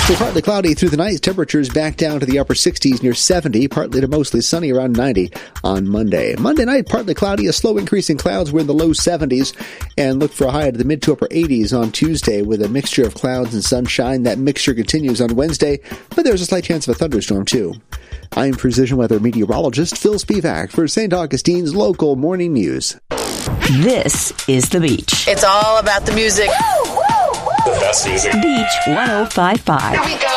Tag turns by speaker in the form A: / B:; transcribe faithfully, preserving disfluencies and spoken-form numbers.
A: So partly cloudy through the night. Temperatures back down to the upper sixties near seventy. Partly to mostly sunny around ninety on Monday. Monday night, partly cloudy. A slow increase in clouds. We're in the low seventies. And look for a high to the mid to upper eighties on Tuesday with a mixture of clouds and sunshine. That mixture continues on Wednesday, but there's a slight chance of a thunderstorm too. I'm Precision Weather meteorologist Phil Spivak for Saint Augustine's local morning news.
B: This is The Beach.
C: It's all about the music.
D: The best music.
B: Beach one oh five point five.
C: Here we go.